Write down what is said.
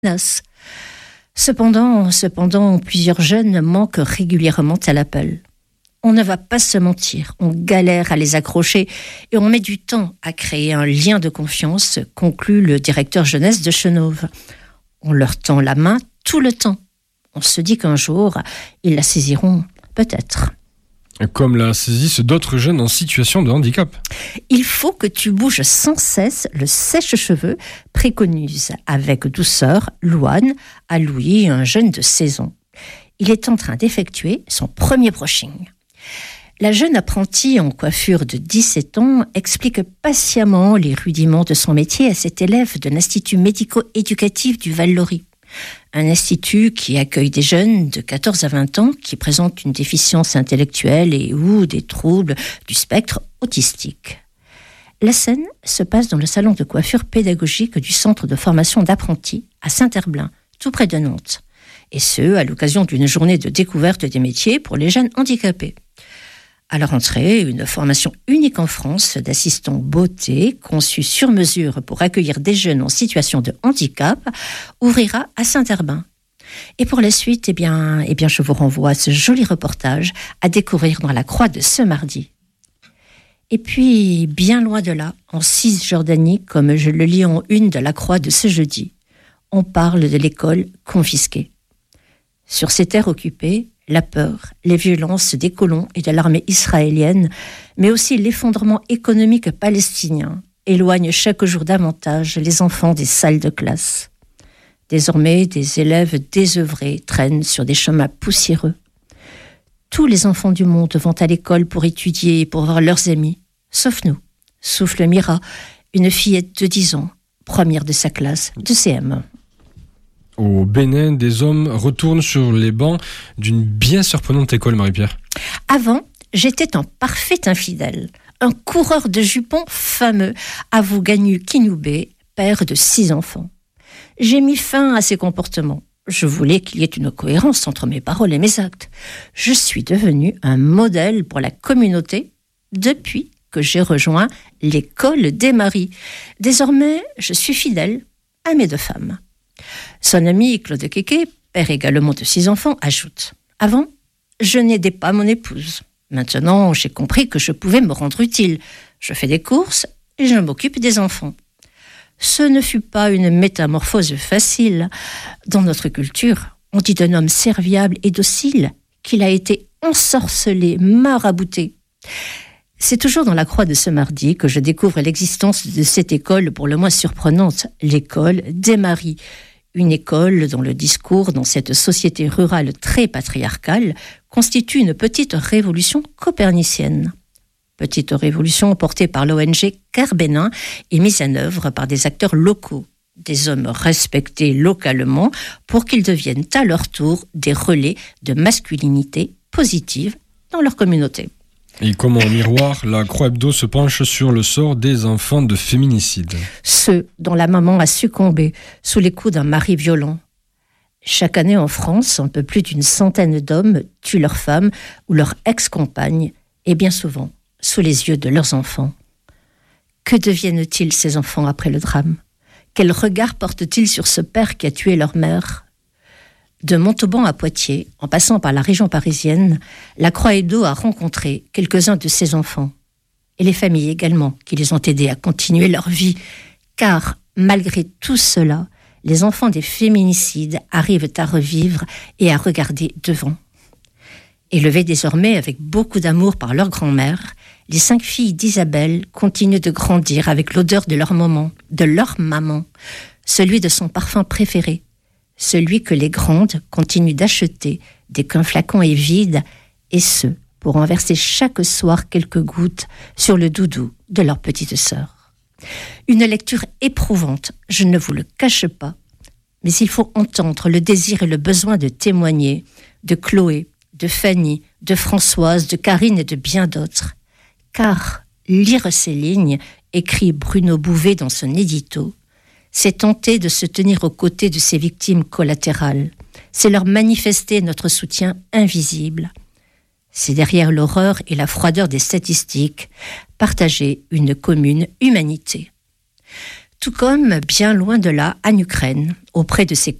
menace. Cependant, plusieurs jeunes manquent régulièrement à l'appel. On ne va pas se mentir, on galère à les accrocher et on met du temps à créer un lien de confiance, conclut le directeur jeunesse de Chenôve. On leur tend la main tout le temps. On se dit qu'un jour, ils la saisiront, peut-être. Comme la saisissent d'autres jeunes en situation de handicap. Il faut que tu bouges sans cesse le sèche-cheveux, préconise avec douceur Louane à Louis, un jeune de 16 ans. Il est en train d'effectuer son premier brushing. La jeune apprentie en coiffure de 17 ans explique patiemment les rudiments de son métier à cet élève de l'Institut médico-éducatif du Val-Laurie. Un institut qui accueille des jeunes de 14 à 20 ans qui présentent une déficience intellectuelle et ou des troubles du spectre autistique. La scène se passe dans le salon de coiffure pédagogique du centre de formation d'apprentis à Saint-Herblain, tout près de Nantes. Et ce, à l'occasion d'une journée de découverte des métiers pour les jeunes handicapés. À la rentrée, une formation unique en France d'assistants beauté, conçue sur mesure pour accueillir des jeunes en situation de handicap, ouvrira à Saint-Herblain. Et pour la suite, je vous renvoie à ce joli reportage à découvrir dans la Croix de ce mardi. Et puis, bien loin de là, en Cisjordanie, comme je le lis en une de la Croix de ce jeudi, on parle de l'école confisquée. Sur ces terres occupées, la peur, les violences des colons et de l'armée israélienne, mais aussi l'effondrement économique palestinien, éloignent chaque jour davantage les enfants des salles de classe. Désormais, des élèves désœuvrés traînent sur des chemins poussiéreux. Tous les enfants du monde vont à l'école pour étudier et pour voir leurs amis, sauf nous, souffle Mira, une fillette de 10 ans, première de sa classe de CM1. Au Bénin, des hommes retournent sur les bancs d'une bien surprenante école, Marie-Pierre. Avant, j'étais un parfait infidèle, un coureur de jupons fameux, avoue Gagnu Kinoubé, père de 6 enfants. J'ai mis fin à ces comportements. Je voulais qu'il y ait une cohérence entre mes paroles et mes actes. Je suis devenu un modèle pour la communauté depuis que j'ai rejoint l'école des maris. Désormais, je suis fidèle à mes 2 femmes. Son ami Claude Kéké, père également de 6 enfants, ajoute « Avant, je n'aidais pas mon épouse. Maintenant, j'ai compris que je pouvais me rendre utile. Je fais des courses et je m'occupe des enfants. » Ce ne fut pas une métamorphose facile. Dans notre culture, on dit d'un homme serviable et docile qu'il a été ensorcelé, marabouté. C'est toujours dans la Croix de ce mardi que je découvre l'existence de cette école pour le moins surprenante, l'école des maris. Une école dont le discours, dans cette société rurale très patriarcale, constitue une petite révolution copernicienne. Petite révolution portée par l'ONG Cœur Bénin et mise en œuvre par des acteurs locaux, des hommes respectés localement pour qu'ils deviennent à leur tour des relais de masculinité positive dans leur communauté. Et comme en miroir, la Croix Hebdo se penche sur le sort des enfants de féminicide. Ceux dont la maman a succombé sous les coups d'un mari violent. Chaque année en France, un peu plus d'une centaine d'hommes tuent leurs femmes ou leurs ex-compagnes, et bien souvent sous les yeux de leurs enfants. Que deviennent-ils ces enfants après le drame ? Quel regard portent-ils sur ce père qui a tué leur mère ? De Montauban à Poitiers, en passant par la région parisienne, la Croix Hebdo a rencontré quelques-uns de ces enfants. Et les familles également, qui les ont aidés à continuer leur vie. Car, malgré tout cela, les enfants des féminicides arrivent à revivre et à regarder devant. Élevées désormais avec beaucoup d'amour par leur grand-mère, les 5 filles d'Isabelle continuent de grandir avec l'odeur de leur maman, celui de son parfum préféré, celui que les grandes continuent d'acheter dès qu'un flacon est vide, et ce, pour en verser chaque soir quelques gouttes sur le doudou de leur petite sœur. Une lecture éprouvante, je ne vous le cache pas, mais il faut entendre le désir et le besoin de témoigner de Chloé, de Fanny, de Françoise, de Karine et de bien d'autres. Car lire ces lignes, écrit Bruno Bouvet dans son édito, c'est tenter de se tenir aux côtés de ces victimes collatérales. C'est leur manifester notre soutien invisible. C'est derrière l'horreur et la froideur des statistiques, partager une commune humanité. Tout comme, bien loin de là, en Ukraine, auprès de ses